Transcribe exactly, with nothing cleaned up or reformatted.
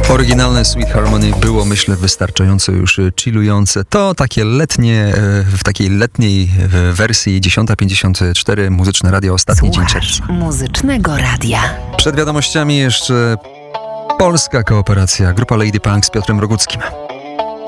Oryginalne Sweet Harmony było, myślę, wystarczająco już chillujące. To takie letnie, w takiej letniej wersji dziesiąta pięćdziesiąt cztery, Muzyczne Radio, ostatni dzień czerwca. Muzycznego Radia. Przed wiadomościami jeszcze polska kooperacja, grupa Lady Punk z Piotrem Roguckim.